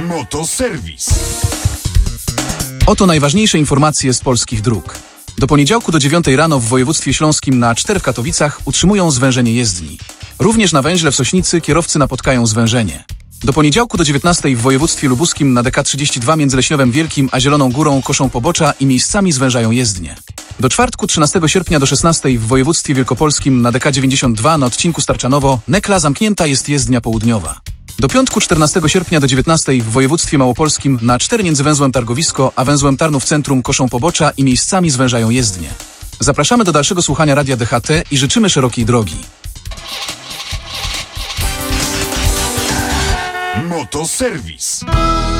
Motoserwis. Oto najważniejsze informacje z polskich dróg. Do poniedziałku do 9 rano w województwie śląskim na A4 w Katowicach utrzymują zwężenie jezdni. Również na węźle w Sośnicy kierowcy napotkają zwężenie. Do poniedziałku do 19 w województwie lubuskim na DK32 między Leśniowem Wielkim a Zieloną Górą koszą pobocza i miejscami zwężają jezdnie. Do czwartku 13 sierpnia do 16 w województwie wielkopolskim na DK92 na odcinku Starczanowo-Nekla zamknięta jest jezdnia południowa. Do piątku 14 sierpnia do 19 w województwie małopolskim na A4 między węzłem Targowisko a węzłem Tarnów Centrum koszą pobocza i miejscami zwężają jezdnie. Zapraszamy do dalszego słuchania Radia DHT i życzymy szerokiej drogi. Motoserwis.